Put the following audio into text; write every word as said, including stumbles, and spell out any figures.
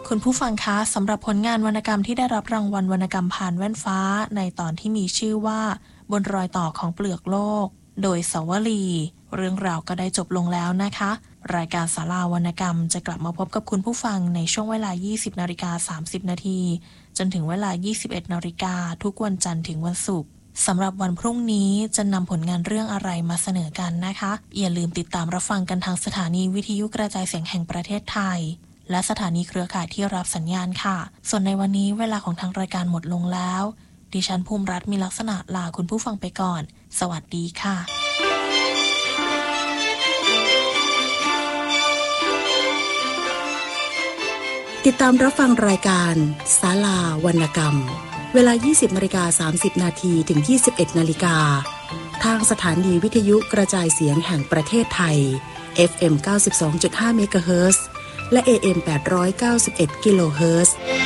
คุณผู้ฟังคะสำหรับผลงานวรรณกรรมที่ได้รับรางวัลวรรณกรรมผ่านแว่นฟ้าในตอนที่มีชื่อว่าบนรอยต่อของเปลือกโลกโดยสวลีเรื่องราวก็ได้จบลงแล้วนะคะรายการศาลาวรรณกรรมจะกลับมาพบกับคุณผู้ฟังในช่วงเวลา ยี่สิบนาฬิกาสามสิบนาทีจนถึงเวลา ยี่สิบเอ็ดนาฬิกาทุกวันจันทร์ถึงวันศุกร์สำหรับวันพรุ่งนี้จะนำผลงานเรื่องอะไรมาเสนอกันนะคะอย่าลืมติดตามรับฟังกันทางสถานีวิทยุกระจายเสียงแห่งประเทศไทยและสถานีเครือข่ายที่รับสัญญาณค่ะส่วนในวันนี้เวลาของทางรายการหมดลงแล้วดิฉันภูมิรัตน์มีลักษณะลาคุณผู้ฟังไปก่อนสวัสดีค่ะติดตามรับฟังรายการศาลาวรรณกรรมเวลา ยี่สิบนาฬิกาสามสิบนาทีถึง ยี่สิบเอ็ดนาฬิกาทางสถานีวิทยุกระจายเสียงแห่งประเทศไทย เอฟ เอ็ม เก้าสิบสองจุดห้า เมกะเฮิรตซ์และ เอ เอ็ม แปดร้อยเก้าสิบเอ็ด กิโลเฮิรตซ์